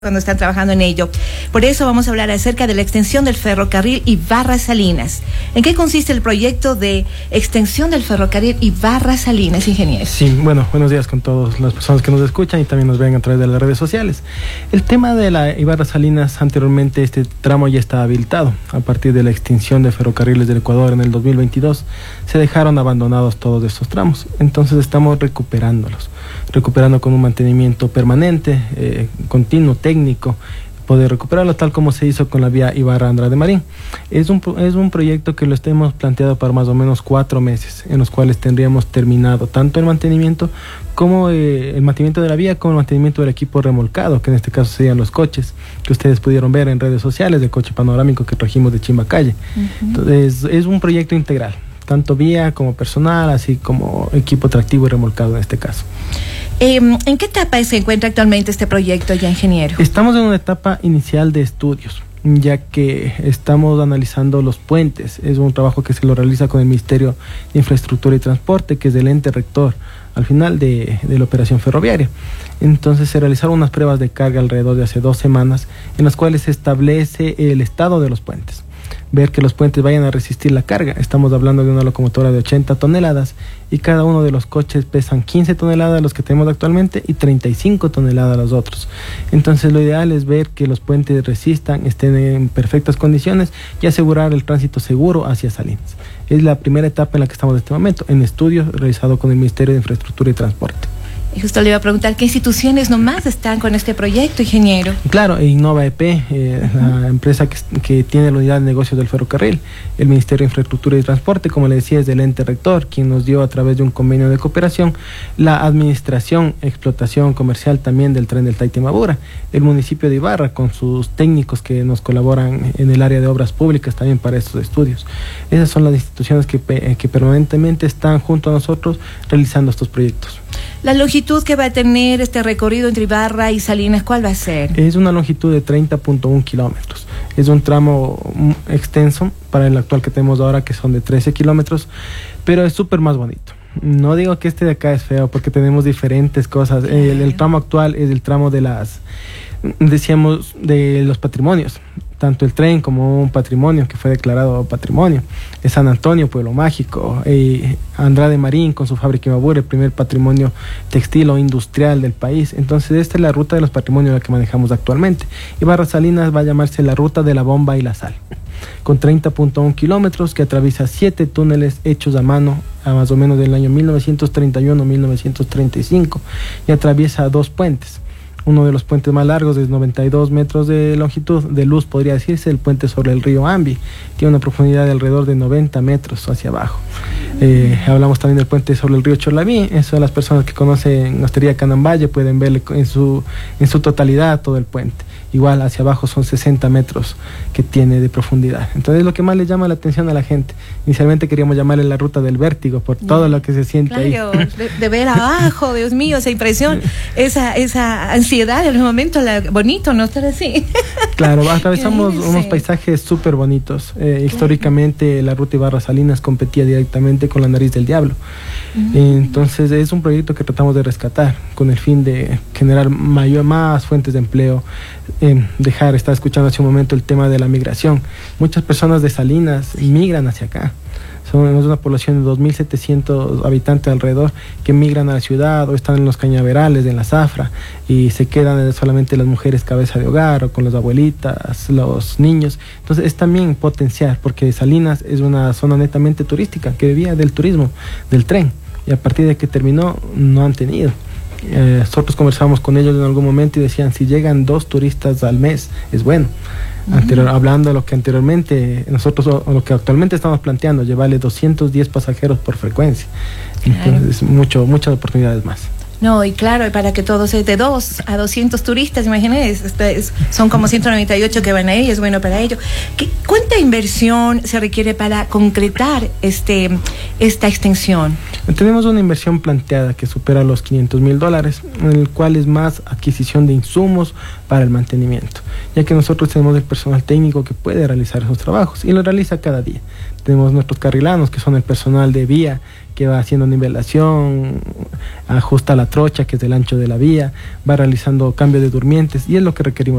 cuando están trabajando en ello. Por eso vamos a hablar acerca de la extensión del ferrocarril Ibarra-Salinas. ¿En qué consiste el proyecto de extensión del ferrocarril Ibarra-Salinas, ingeniero? Sí, bueno, buenos días con todas las personas que nos escuchan y también nos ven a través de las redes sociales. El tema de la Ibarra-Salinas, anteriormente este tramo ya estaba habilitado. A partir de la extinción de ferrocarriles del Ecuador en el 2022, se dejaron abandonados todos estos tramos. Entonces estamos recuperando con un mantenimiento permanente, continuo, técnico, poder recuperarlo tal como se hizo con la vía Ibarra-Andrade Marín. Es un proyecto que lo hemos planteado para más o menos 4 meses, en los cuales tendríamos terminado tanto el mantenimiento como el mantenimiento de la vía, como el mantenimiento del equipo remolcado, que en este caso serían los coches, que ustedes pudieron ver en redes sociales, el coche panorámico que trajimos de Chimbacalle. Entonces es un proyecto integral, tanto vía como personal, así como equipo tractivo y remolcado en este caso. ¿En qué etapa se encuentra actualmente este proyecto ya, ingeniero? Estamos en una etapa inicial de estudios, ya que estamos analizando los puentes. Es un trabajo que se lo realiza con el Ministerio de Infraestructura y Transporte, que es el ente rector al final de la operación ferroviaria. Entonces se realizaron unas pruebas de carga alrededor de hace 2 semanas, en las cuales se establece el estado de los puentes, ver que los puentes vayan a resistir la carga. Estamos hablando de una locomotora de 80 toneladas y cada uno de los coches pesan 15 toneladas los que tenemos actualmente y 35 toneladas los otros. Entonces lo ideal es ver que los puentes resistan, estén en perfectas condiciones y asegurar el tránsito seguro hacia Salinas. Es la primera etapa en la que estamos en este momento, en estudios realizados con el Ministerio de Infraestructura y Transporte. Y justo le iba a preguntar, ¿qué instituciones nomás están con este proyecto, ingeniero? Claro, Innova EP, la empresa que tiene la unidad de negocios del ferrocarril, el Ministerio de Infraestructura y Transporte, como le decía, es del ente rector, quien nos dio a través de un convenio de cooperación la administración, explotación comercial también del tren del Taitimabura, el municipio de Ibarra, con sus técnicos que nos colaboran en el área de obras públicas también para estos estudios. Esas son las instituciones que permanentemente están junto a nosotros realizando estos proyectos. La longitud que va a tener este recorrido entre Ibarra y Salinas, ¿cuál va a ser? Es una longitud de 30.1 kilómetros. Es un tramo extenso para el actual que tenemos ahora, que son de 13 kilómetros, pero es súper más bonito. No digo que este de acá es feo, porque tenemos diferentes cosas. El tramo actual es el tramo de de los patrimonios. Tanto el tren como un patrimonio que fue declarado patrimonio. Es San Antonio, Pueblo Mágico, Andrade Marín con su fábrica Imbabura, el primer patrimonio textil o industrial del país. Entonces esta es la ruta de los patrimonios la que manejamos actualmente. Ibarra Salinas va a llamarse la ruta de la bomba y la sal, con 30.1 kilómetros que atraviesa 7 túneles hechos a mano, a más o menos del año 1931-1935, y atraviesa 2 puentes. Uno de los puentes más largos es 92 metros de longitud, de luz podría decirse, el puente sobre el río Ambi. Tiene una profundidad de alrededor de 90 metros hacia abajo. Hablamos también del puente sobre el río Chorlaví. Eso las personas que conocen Hostería Canamballe pueden ver en su totalidad todo el puente. Igual hacia abajo son 60 metros que tiene de profundidad. Entonces lo que más le llama la atención a la gente. Inicialmente queríamos llamarle la ruta del vértigo por todo lo que se siente ahí. Claro, de ver abajo, Dios mío, esa impresión, esa ansiedad en el momento, bonito, ¿no? Estar así. Claro, atravesamos unos paisajes súper bonitos. Históricamente la ruta Ibarra-Salinas competía directamente con la Nariz del Diablo. Entonces es un proyecto que tratamos de rescatar con el fin de generar más fuentes de empleo. Estaba escuchando hace un momento el tema de la migración. Muchas personas de Salinas migran hacia acá. Somos una población de 2.700 habitantes alrededor que migran a la ciudad o están en los cañaverales, en la zafra, y se quedan solamente las mujeres cabeza de hogar o con las abuelitas, los niños. Entonces es también potenciar, porque Salinas es una zona netamente turística que vivía del turismo, del tren, y a partir de que terminó no han tenido. Nosotros conversábamos con ellos en algún momento y decían, si llegan 2 turistas al mes es bueno. Hablando de lo que anteriormente nosotros, o lo que actualmente estamos planteando, llevarle 210 pasajeros por frecuencia. Entonces muchas oportunidades más. No, y claro, para que todos de 2 a 200 turistas, imagínense, son como 198 que van ahí, es bueno para ello. ¿Cuánta inversión se requiere para concretar esta extensión? Tenemos una inversión planteada que supera los $500,000, en el cual es más adquisición de insumos para el mantenimiento, ya que nosotros tenemos el personal técnico que puede realizar esos trabajos y lo realiza cada día. Tenemos nuestros carrilanos, que son el personal de vía, que va haciendo nivelación, ajusta la trocha, que es el ancho de la vía, va realizando cambio de durmientes, y es lo que requerimos